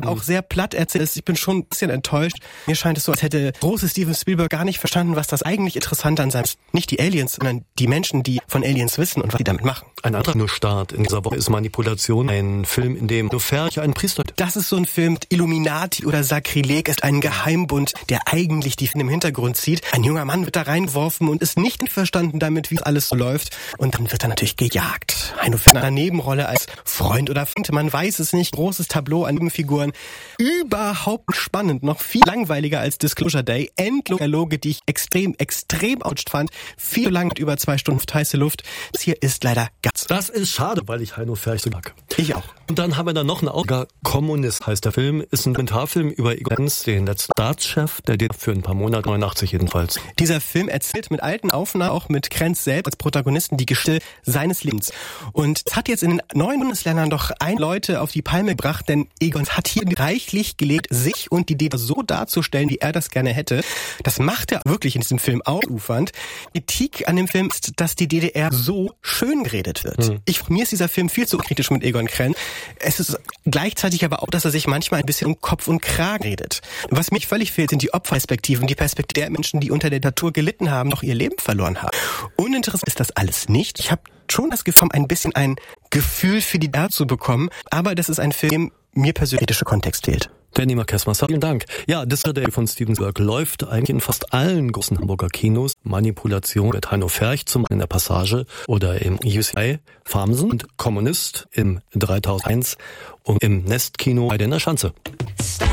auch sehr platt erzählt ist. Ich bin schon ein bisschen enttäuscht. Mir scheint es so, als hätte große Steven Spielberg gar nicht verstanden, was das eigentlich Interessante an seinem nicht die Aliens, sondern die Menschen, die von Aliens wissen und was die damit machen. Ein anderer Start in dieser Woche ist Manipulation, ein Film, in dem Ferch einen Priester... Das ist so ein Film, Illuminati oder Sakrileg ist ein Geheimbund, der eigentlich die Film im Hintergrund zieht. Ein junger Mann wird da reingeworfen und ist nicht einverstanden damit, wie alles so läuft. Und dann wird er natürlich gejagt. Heino Ferch in einer Nebenrolle als Freund oder Feind, man weiß es nicht. Großes Tableau an Nebenfiguren. Überhaupt spannend, noch viel langweiliger als Disclosure Day. Endloge, die ich extrem outscht fand. Viel lang mit über 2 Stunden heiße Luft. Das hier ist leider ganz... Das ist schade, weil ich Heino Ferch so mag. Ich auch. Und dann haben wir da noch einen Autor, Kommunist heißt der Film, ist ein Dokumentarfilm über Egon Krenz, den letzten Staatschef, der den für ein paar Monate, 89 jedenfalls. Dieser Film erzählt mit alten Aufnahmen, auch mit Krenz selbst als Protagonisten, die Geschichte seines Lebens. Und es hat jetzt in den 9 Bundesländern doch Leute auf die Palme gebracht, denn Egon hat hier reichlich gelegt, sich und die DDR so darzustellen, wie er das gerne hätte. Das macht er wirklich in diesem Film ausufernd. Kritik an dem Film ist, dass die DDR so schön geredet wird. Mir ist dieser Film viel zu kritisch mit Egon Krenz. Es ist gleichzeitig aber auch, dass er sich manchmal ein bisschen um Kopf und Kragen redet. Was mich völlig fehlt, sind die Opferperspektiven, die Perspektive der Menschen, die unter der Diktatur gelitten haben, noch ihr Leben verloren haben. Uninteressant ist das alles nicht. Ich habe schon das Gefühl, ein bisschen ein Gefühl für die DDR zu bekommen, aber das ist ein Film, mir persönlich kritischer Kontext fehlt. Danny Marquez-Massar, vielen Dank. Ja, Disclosure Day von Steven Spielberg läuft eigentlich in fast allen großen Hamburger Kinos. Manipulation mit Heino Ferch zum in der Passage oder im UCI Farmsen und Kommunist im 3001 und im Nestkino bei der Schanze.